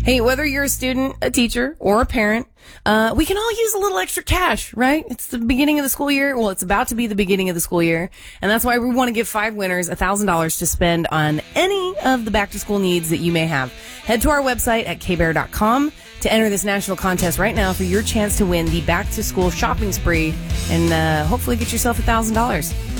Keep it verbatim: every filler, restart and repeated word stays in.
Hey, whether you're a student, a teacher, or a parent, uh, we can all use a little extra cash, right? It's the beginning of the school year. Well, it's about to be the beginning of the school year. And that's why we want to give five winners one thousand dollars to spend on any of the back-to-school needs that you may have. Head to our website at k bear dot com to enter this national contest right now for your chance to win the back-to-school shopping spree and uh, hopefully get yourself one thousand dollars.